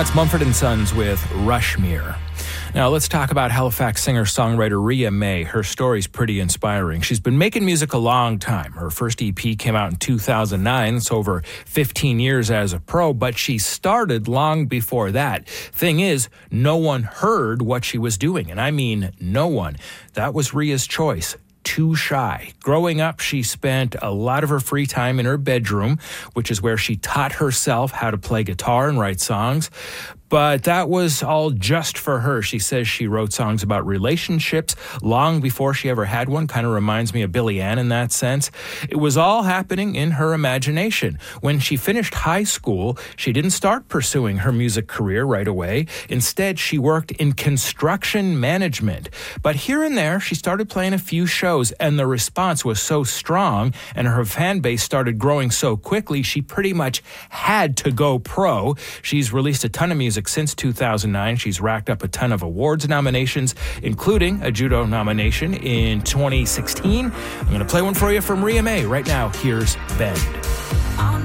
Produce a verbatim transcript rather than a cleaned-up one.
That's Mumford and Sons with Rushmere. Now, let's talk about Halifax singer-songwriter Rhea May. Her story's pretty inspiring. She's been making music a long time. Her first E P came out in two thousand nine. It's over fifteen years as a pro, but she started long before that. Thing is, no one heard what she was doing, and I mean no one. That was Rhea's choice. Too shy. Growing up, she spent a lot of her free time in her bedroom, which is where she taught herself how to play guitar and write songs. But that was all just for her. She says she wrote songs about relationships long before she ever had one. Kind of reminds me of Billie Ann in that sense. It was all happening in her imagination. When she finished high school, she didn't start pursuing her music career right away. Instead, she worked in construction management. But here and there, she started playing a few shows, and the response was so strong, and her fan base started growing so quickly, she pretty much had to go pro. She's released a ton of music since two thousand nine. She's racked up a ton of awards nominations, including a Juno nomination in twenty sixteen. I'm going to play one for you from Rhea May. Right now, here's Bend.